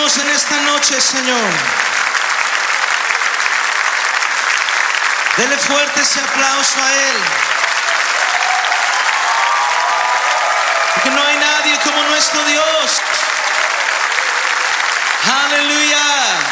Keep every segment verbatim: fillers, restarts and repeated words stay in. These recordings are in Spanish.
adoramos en esta noche, Señor. Dele fuerte ese aplauso a Él. Porque no hay nadie como nuestro Dios. Aleluya.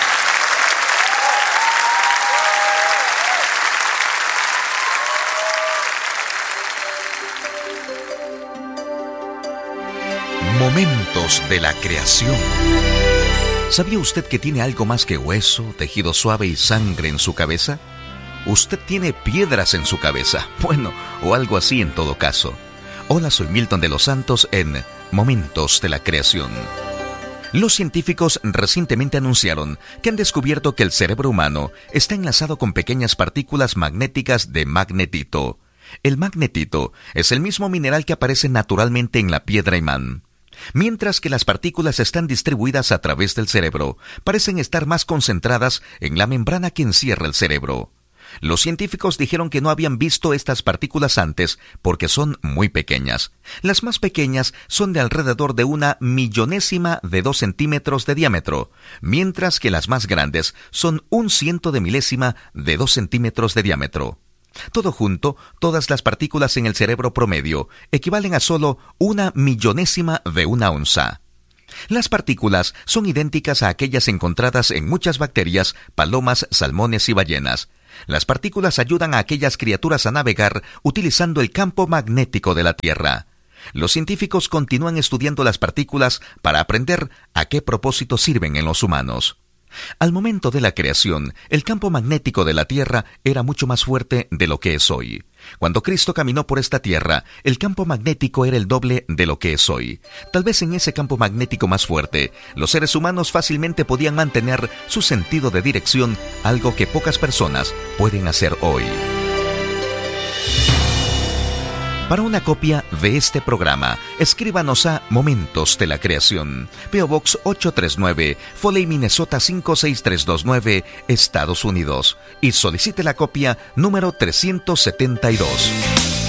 Momentos de la creación. ¿Sabía usted que tiene algo más que hueso, tejido suave y sangre en su cabeza? Usted tiene piedras en su cabeza. Bueno, o algo así en todo caso. Hola, soy Milton de los Santos en Momentos de la Creación. Los científicos recientemente anunciaron que han descubierto que el cerebro humano está enlazado con pequeñas partículas magnéticas de magnetito. El magnetito es el mismo mineral que aparece naturalmente en la piedra imán. Mientras que las partículas están distribuidas a través del cerebro, parecen estar más concentradas en la membrana que encierra el cerebro. Los científicos dijeron que no habían visto estas partículas antes porque son muy pequeñas. Las más pequeñas son de alrededor de una millonésima de dos centímetros de diámetro, mientras que las más grandes son un ciento de milésima de dos centímetros de diámetro. Todo junto, todas las partículas en el cerebro promedio equivalen a solo una millonésima de una onza. Las partículas son idénticas a aquellas encontradas en muchas bacterias, palomas, salmones y ballenas. Las partículas ayudan a aquellas criaturas a navegar utilizando el campo magnético de la Tierra. Los científicos continúan estudiando las partículas para aprender a qué propósito sirven en los humanos. Al momento de la creación, el campo magnético de la Tierra era mucho más fuerte de lo que es hoy. Cuando Cristo caminó por esta tierra, el campo magnético era el doble de lo que es hoy. Tal vez en ese campo magnético más fuerte, los seres humanos fácilmente podían mantener su sentido de dirección, algo que pocas personas pueden hacer hoy. Para una copia de este programa, escríbanos a Momentos de la Creación, P O Box ocho tres nueve, Foley, Minnesota cinco seis tres dos nueve, Estados Unidos, y solicite la copia número trescientos setenta y dos.